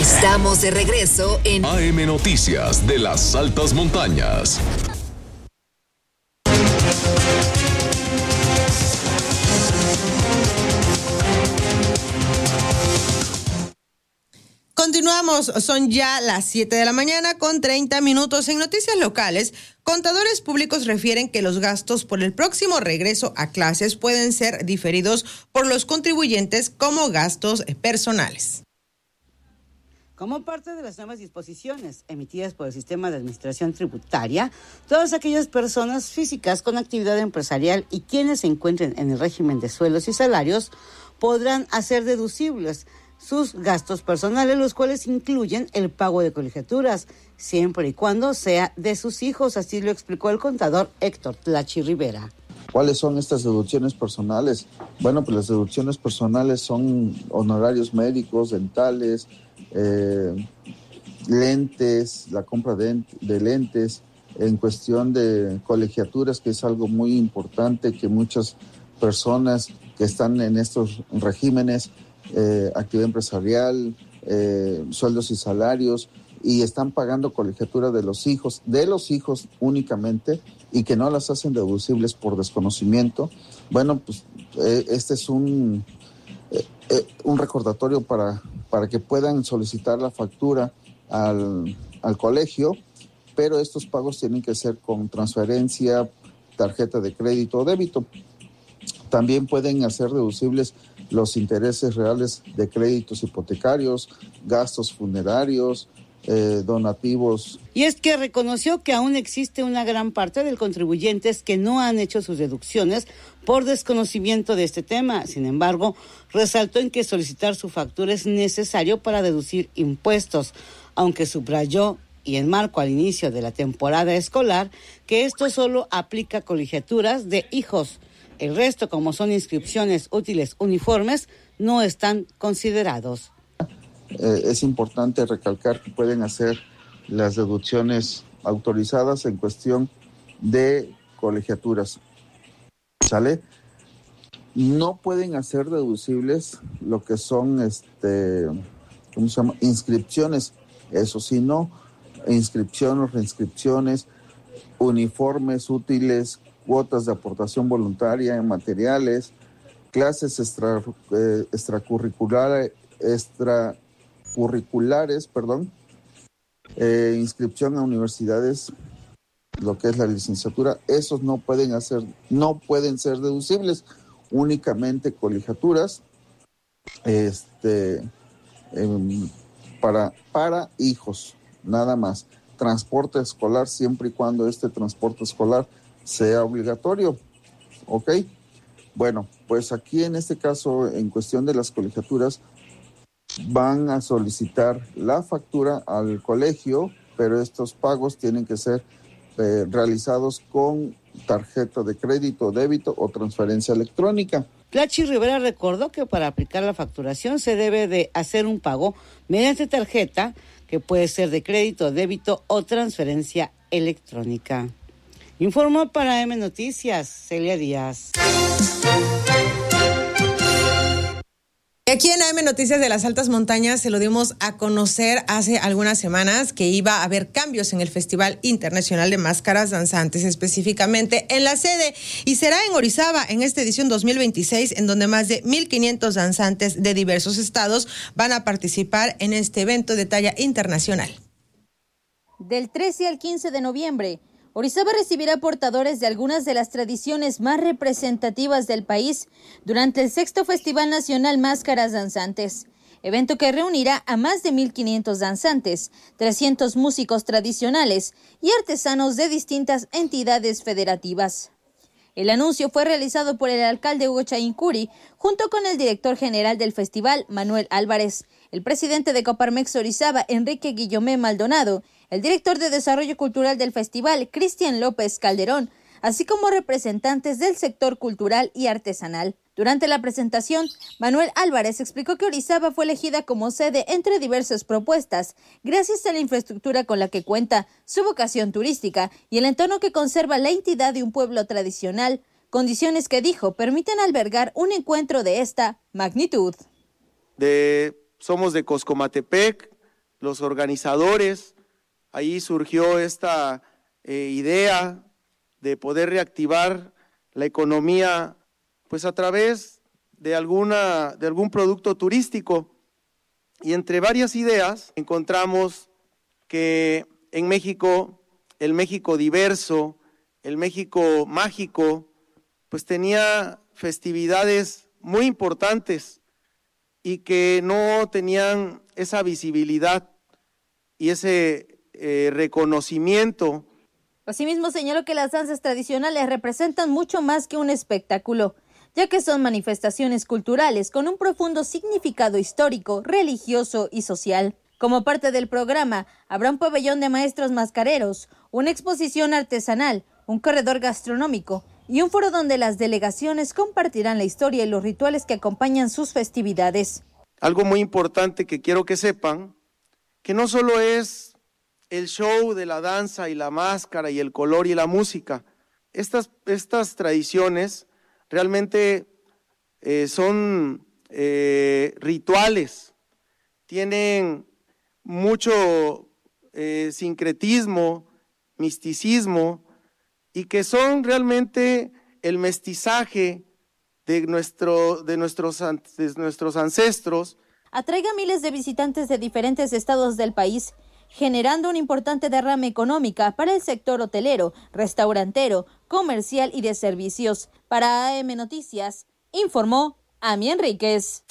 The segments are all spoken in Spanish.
Estamos de regreso en AM Noticias de las Altas Montañas. Continuamos, son ya las 7 de la mañana con 30 minutos. En noticias locales, contadores públicos refieren que los gastos por el próximo regreso a clases pueden ser diferidos por los contribuyentes como gastos personales. Como parte de las nuevas disposiciones emitidas por el Sistema de Administración Tributaria, todas aquellas personas físicas con actividad empresarial y quienes se encuentren en el régimen de sueldos y salarios podrán hacer deducibles sus gastos personales, los cuales incluyen el pago de colegiaturas, siempre y cuando sea de sus hijos, así lo explicó el contador Héctor Tlachi Rivera. ¿Cuáles son estas deducciones personales? Bueno, pues las deducciones personales son honorarios médicos, dentales, lentes, la compra de lentes, en cuestión de colegiaturas, que es algo muy importante que muchas personas que están en estos regímenes, actividad empresarial, sueldos y salarios, y están pagando colegiatura de los hijos únicamente, y que no las hacen deducibles por desconocimiento. Bueno, pues este es un recordatorio para que puedan solicitar la factura al colegio, pero estos pagos tienen que ser con transferencia, tarjeta de crédito o débito. También pueden hacer deducibles los intereses reales de créditos hipotecarios, gastos funerarios, donativos. Y es que reconoció que aún existe una gran parte de contribuyentes que no han hecho sus deducciones por desconocimiento de este tema. Sin embargo, resaltó en que solicitar su factura es necesario para deducir impuestos, aunque subrayó, y en marco al inicio de la temporada escolar, que esto solo aplica a colegiaturas de hijos. El resto, como son inscripciones, útiles, uniformes, no están considerados. Es importante recalcar que pueden hacer las deducciones autorizadas en cuestión de colegiaturas. ¿Sale? No pueden hacer deducibles lo que son inscripciones, eso sí, no, inscripciones, reinscripciones, uniformes útiles, cuotas de aportación voluntaria en materiales, clases extracurriculares, inscripción a universidades, lo que es la licenciatura, esos no pueden ser deducibles, únicamente colegiaturas para hijos, nada más. Transporte escolar, siempre y cuando este transporte escolar sea obligatorio, ¿ok? Bueno, pues aquí en este caso, en cuestión de las colegiaturas, van a solicitar la factura al colegio, pero estos pagos tienen que ser realizados con tarjeta de crédito, débito o transferencia electrónica. Tlachi Rivera recordó que para aplicar la facturación se debe de hacer un pago mediante tarjeta, que puede ser de crédito, débito o transferencia electrónica. Informó para AM Noticias, Celia Díaz. Aquí en AM Noticias de las Altas Montañas se lo dimos a conocer hace algunas semanas que iba a haber cambios en el Festival Internacional de Máscaras Danzantes, específicamente en la sede, y será en Orizaba en esta edición 2026, en donde más de 1,500 danzantes de diversos estados van a participar en este evento de talla internacional. Del 13 al 15 de noviembre, Orizaba recibirá portadores de algunas de las tradiciones más representativas del país durante el 6º Festival Nacional Máscaras Danzantes, evento que reunirá a más de 1,500 danzantes, 300 músicos tradicionales y artesanos de distintas entidades federativas. El anuncio fue realizado por el alcalde Hugo Chaín Curi, junto con el director general del festival, Manuel Álvarez, el presidente de Coparmex Orizaba, Enrique Guillomé Maldonado, el director de Desarrollo Cultural del festival, Cristian López Calderón, así como representantes del sector cultural y artesanal. Durante la presentación, Manuel Álvarez explicó que Orizaba fue elegida como sede entre diversas propuestas, gracias a la infraestructura con la que cuenta, su vocación turística y el entorno que conserva la entidad de un pueblo tradicional, condiciones que, dijo, permiten albergar un encuentro de esta magnitud. Somos de Coscomatepec, los organizadores. Ahí surgió esta idea de poder reactivar la economía pues a través de algún producto turístico. Y entre varias ideas encontramos que en México, el México diverso, el México mágico, pues tenía festividades muy importantes y que no tenían esa visibilidad y ese reconocimiento. Asimismo, señaló que las danzas tradicionales representan mucho más que un espectáculo, ya que son manifestaciones culturales con un profundo significado histórico, religioso y social. Como parte del programa, habrá un pabellón de maestros mascareros, una exposición artesanal, un corredor gastronómico y un foro donde las delegaciones compartirán la historia y los rituales que acompañan sus festividades. Algo muy importante que quiero que sepan, que no solo es el show de la danza y la máscara y el color y la música. Estas tradiciones realmente son rituales, tienen mucho sincretismo, misticismo, y que son realmente el mestizaje de nuestros ancestros. Atraiga a miles de visitantes de diferentes estados del país, generando una importante derrama económica para el sector hotelero, restaurantero, comercial y de servicios. Para AM Noticias, informó Ami Enríquez.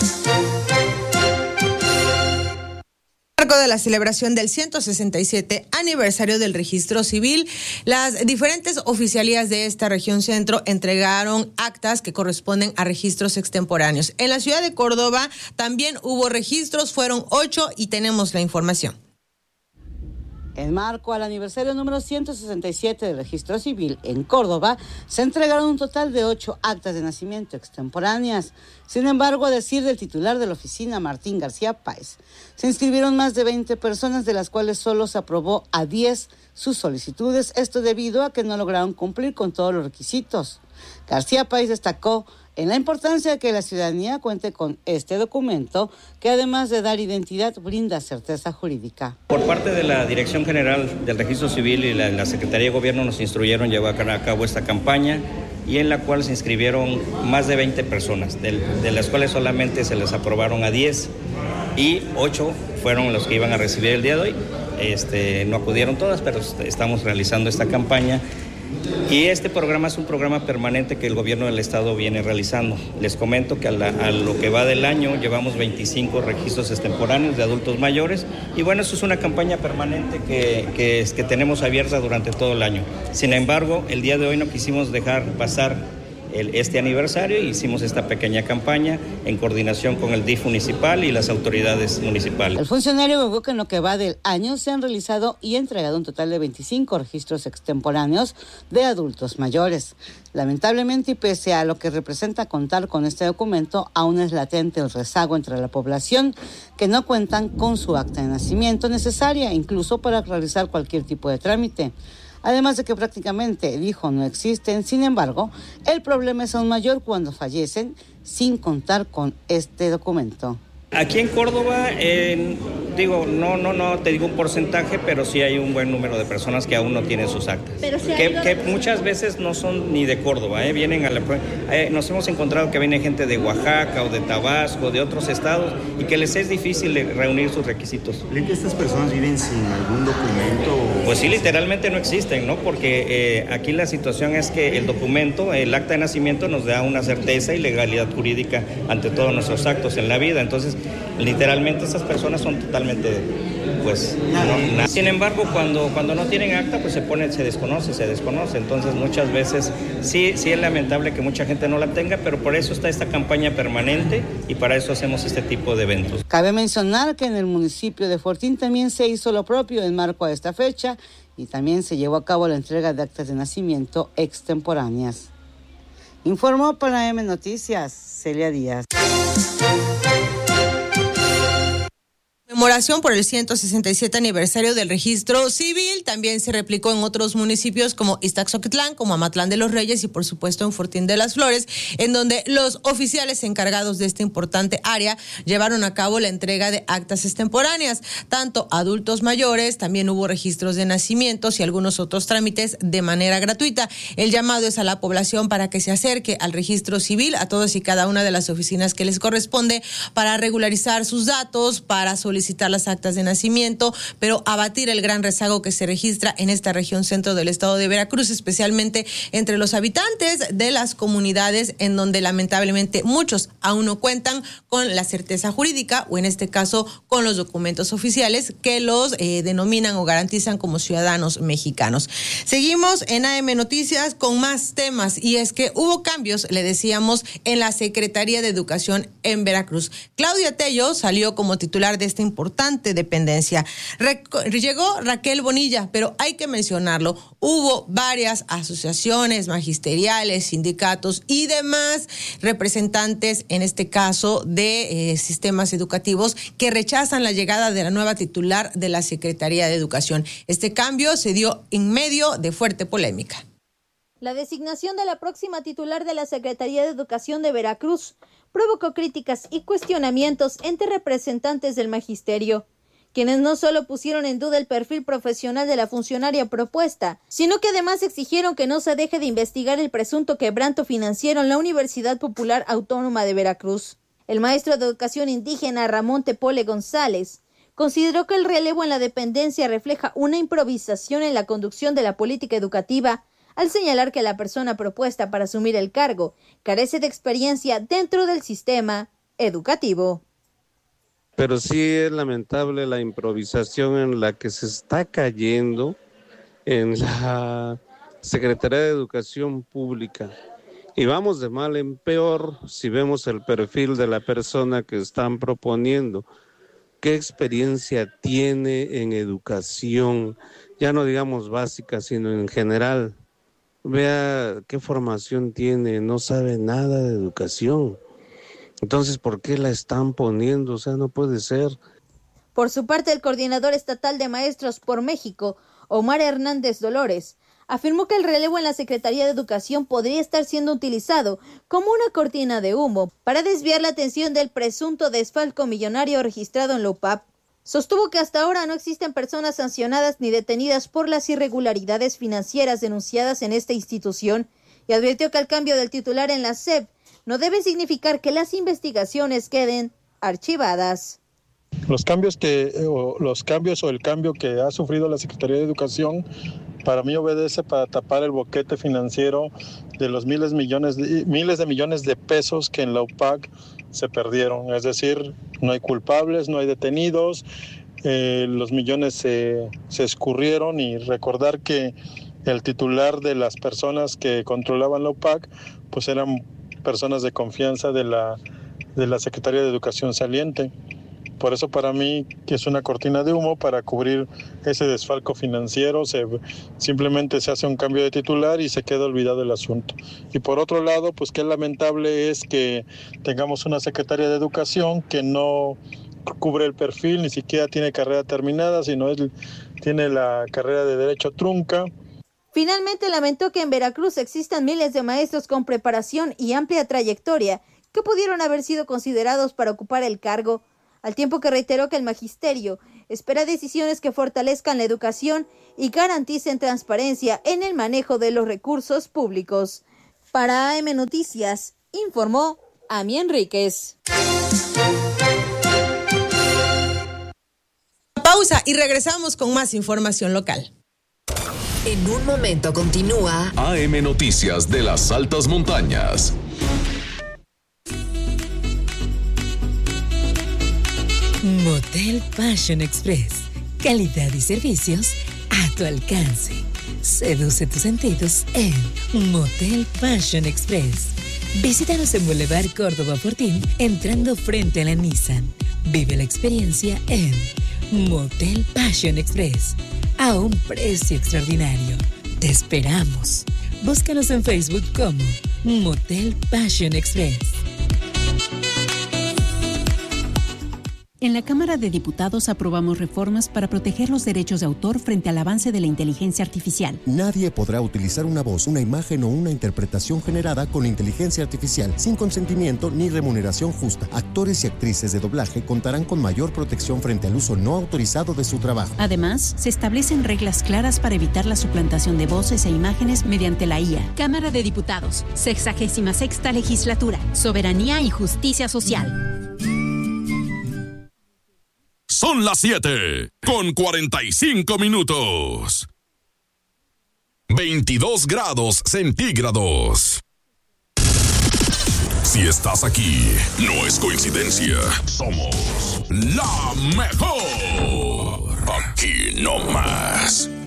Marco de la celebración del 167 aniversario del registro civil, las diferentes oficialías de esta región centro entregaron actas que corresponden a registros extemporáneos. En la ciudad de Córdoba también hubo registros, fueron 8 y tenemos la información. En marco al aniversario número 167 del registro civil en Córdoba, se entregaron un total de 8 actas de nacimiento extemporáneas. Sin embargo, a decir del titular de la oficina, Martín García Páez, se inscribieron más de 20 personas, de las cuales solo se aprobó a 10 sus solicitudes, esto debido a que no lograron cumplir con todos los requisitos. García Páez destacó en la importancia de que la ciudadanía cuente con este documento, que además de dar identidad, brinda certeza jurídica. Por parte de la Dirección General del Registro Civil y la Secretaría de Gobierno nos instruyeron llevar a cabo esta campaña, y en la cual se inscribieron más de 20 personas, de las cuales solamente se les aprobaron a 10 y 8 fueron los que iban a recibir el día de hoy. No acudieron todas, pero estamos realizando esta campaña. Y este programa es un programa permanente que el gobierno del estado viene realizando. Les comento que a lo que va del año llevamos 25 registros extemporáneos de adultos mayores, y bueno, eso es una campaña permanente que tenemos abierta durante todo el año. Sin embargo, el día de hoy no quisimos dejar pasar este aniversario y hicimos esta pequeña campaña en coordinación con el DIF municipal y las autoridades municipales. El funcionario agregó que en lo que va del año se han realizado y entregado un total de 25 registros extemporáneos de adultos mayores. Lamentablemente, y pese a lo que representa contar con este documento, aún es latente el rezago entre la población que no cuentan con su acta de nacimiento necesaria, incluso para realizar cualquier tipo de trámite. Además de que prácticamente, dijo, no existen. Sin embargo, el problema es aún mayor cuando fallecen sin contar con este documento. Aquí en Córdoba, no te digo un porcentaje, pero sí hay un buen número de personas que aún no tienen sus actas. Pero que muchas veces no son ni de Córdoba, vienen nos hemos encontrado que viene gente de Oaxaca o de Tabasco, de otros estados, y que les es difícil reunir sus requisitos. ¿Creen que estas personas viven sin algún documento? Pues sí, literalmente no existen, ¿no? Porque aquí la situación es que el documento, el acta de nacimiento, nos da una certeza y legalidad jurídica ante todos nuestros actos en la vida. Entonces, literalmente estas personas son totalmente, no. Sin embargo, cuando no tienen acta, pues se desconoce. Entonces, muchas veces sí es lamentable que mucha gente no la tenga, pero por eso está esta campaña permanente y para eso hacemos este tipo de eventos. Cabe mencionar que en el municipio de Fortín también se hizo lo propio en marco a esta fecha y también se llevó a cabo la entrega de actas de nacimiento extemporáneas. Informó para AM Noticias, Celia Díaz. conmemoración por el 167 aniversario del registro civil también se replicó en otros municipios como Iztaxoquitlán, como Amatlán de los Reyes y por supuesto en Fortín de las Flores, en donde los oficiales encargados de esta importante área llevaron a cabo la entrega de actas extemporáneas, tanto adultos mayores, también hubo registros de nacimientos y algunos otros trámites de manera gratuita. El llamado es a la población para que se acerque al registro civil, a todos y cada una de las oficinas que les corresponde, para regularizar sus datos, para solicitar las actas de nacimiento, pero abatir el gran rezago que se registra en esta región centro del estado de Veracruz, especialmente entre los habitantes de las comunidades en donde lamentablemente muchos aún no cuentan con la certeza jurídica o en este caso con los documentos oficiales que los denominan o garantizan como ciudadanos mexicanos. Seguimos en AM Noticias con más temas y es que hubo cambios, le decíamos, en la Secretaría de Educación en Veracruz. Claudia Tello salió como titular de esta importante dependencia. Llegó Raquel Bonilla, pero hay que mencionarlo, hubo varias asociaciones magisteriales, sindicatos y demás representantes, en este caso de sistemas educativos, que rechazan la llegada de la nueva titular de la Secretaría de Educación. Este cambio se dio en medio de fuerte polémica. La designación de la próxima titular de la Secretaría de Educación de Veracruz provocó críticas y cuestionamientos entre representantes del magisterio, quienes no solo pusieron en duda el perfil profesional de la funcionaria propuesta, sino que además exigieron que no se deje de investigar el presunto quebranto financiero en la Universidad Popular Autónoma de Veracruz. El maestro de Educación Indígena Ramón Tepole González consideró que el relevo en la dependencia refleja una improvisación en la conducción de la política educativa, al señalar que la persona propuesta para asumir el cargo carece de experiencia dentro del sistema educativo. Pero sí es lamentable la improvisación en la que se está cayendo en la Secretaría de Educación Pública. Y vamos de mal en peor si vemos el perfil de la persona que están proponiendo. ¿Qué experiencia tiene en educación? Ya no digamos básica, sino en general. Vea qué formación tiene, no sabe nada de educación. Entonces, ¿por qué la están poniendo? O sea, no puede ser. Por su parte, el coordinador estatal de Maestros por México, Omar Hernández Dolores, afirmó que el relevo en la Secretaría de Educación podría estar siendo utilizado como una cortina de humo para desviar la atención del presunto desfalco millonario registrado en la UPAP. Sostuvo que hasta ahora no existen personas sancionadas ni detenidas por las irregularidades financieras denunciadas en esta institución y advirtió que el cambio del titular en la SEP no debe significar que las investigaciones queden archivadas. El cambio que ha sufrido la Secretaría de Educación para mí obedece para tapar el boquete financiero de los miles de millones de pesos que en la UPAC se perdieron. Es decir, no hay culpables, no hay detenidos, los millones se escurrieron, y recordar que el titular de las personas que controlaban la UPAC pues eran personas de confianza de la Secretaría de Educación saliente. Por eso para mí que es una cortina de humo para cubrir ese desfalco financiero, simplemente se hace un cambio de titular y se queda olvidado el asunto. Y por otro lado, pues qué lamentable es que tengamos una Secretaría de Educación que no cubre el perfil, ni siquiera tiene carrera terminada, sino tiene la carrera de Derecho trunca. Finalmente lamentó que en Veracruz existan miles de maestros con preparación y amplia trayectoria que pudieron haber sido considerados para ocupar el cargo, al tiempo que reiteró que el magisterio espera decisiones que fortalezcan la educación y garanticen transparencia en el manejo de los recursos públicos. Para AM Noticias, informó Ami Enríquez. Pausa y regresamos con más información local. En un momento continúa AM Noticias de las Altas Montañas. Motel Passion Express. Calidad y servicios a tu alcance. Seduce tus sentidos en Motel Passion Express. Visítanos en Boulevard Córdoba Fortín, entrando frente a la Nissan. Vive la experiencia en Motel Passion Express, a un precio extraordinario. Te esperamos. Búscanos en Facebook como Motel Passion Express. En la Cámara de Diputados aprobamos reformas para proteger los derechos de autor frente al avance de la inteligencia artificial. Nadie podrá utilizar una voz, una imagen o una interpretación generada con inteligencia artificial sin consentimiento ni remuneración justa. Actores y actrices de doblaje contarán con mayor protección frente al uso no autorizado de su trabajo. Además, se establecen reglas claras para evitar la suplantación de voces e imágenes mediante la IA. Cámara de Diputados, 66ª Legislatura, Soberanía y Justicia Social. Son las 7:45. 22 grados centígrados. Si estás aquí, no es coincidencia. Somos la mejor. Aquí no más.